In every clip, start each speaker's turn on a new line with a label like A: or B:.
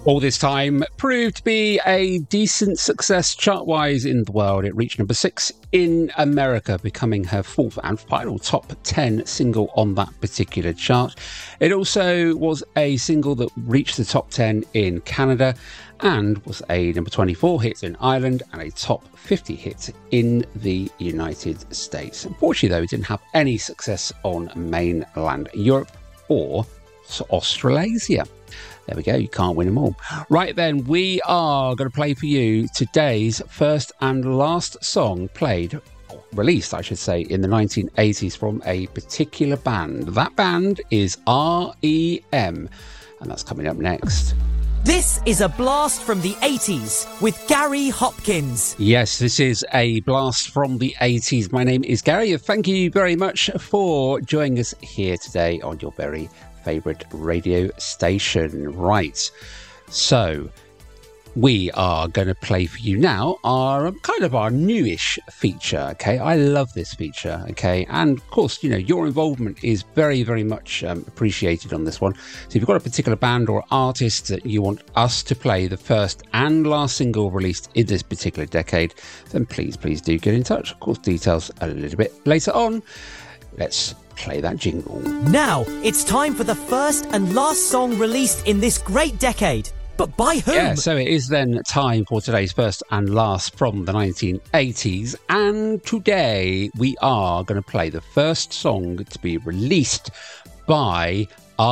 A: All this time proved to be a decent success chart-wise in the world. It reached number 6 in America, becoming her fourth and final top 10 single on that particular chart. It also was a single that reached the top 10 in Canada and was a number 24 hit in Ireland and a top 50 hit in the United States. Unfortunately, though, it didn't have any success on mainland Europe or Australasia. There we go, you can't win them all. Right then, we are going to play for you today's first and last song played, or released I should say, in the 1980s from a particular band. That band is R.E.M. and that's coming up next.
B: This is a blast from the 80s with Gary Hopkins.
A: Yes, this is a blast from the 80s. My name is Gary and thank you very much for joining us here today on your very favourite radio station. Right, so we are going to play for you now our kind of our newish feature. Okay, I love this feature. Okay, and of course, you know, your involvement is very, very much appreciated on this one. So if you've got a particular band or artist that you want us to play the first and last single released in this particular decade, then please do get in touch. Of course, details a little bit later on. Let's play that jingle.
B: Now it's time for the first and last song released in this great decade. But by whom?
A: Yeah, so it is then time for today's first and last from the 1980s. And today we are going to play the first song to be released by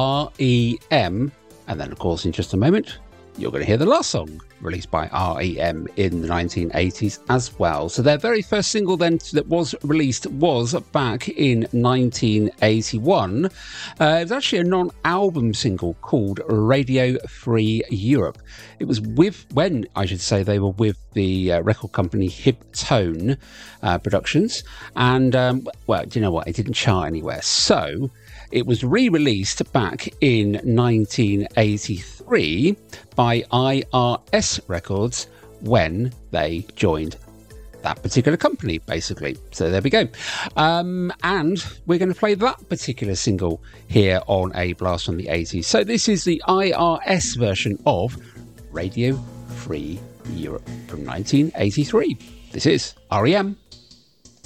A: R.E.M. And then, of course, in just a moment, you're going to hear the last song released by R.E.M. in the 1980s as well. So their very first single then that was released was back in 1981. It was actually a non-album single called Radio Free Europe. It was when they were with the record company Hip-Tone Productions. And, well, do you know what? It didn't chart anywhere. So it was re-released back in 1983 by IRS Records when they joined that particular company, basically. So there we go. And we're going to play that particular single here on A Blast from the 80s. So this is the IRS version of Radio Free Europe from 1983. This is R.E.M.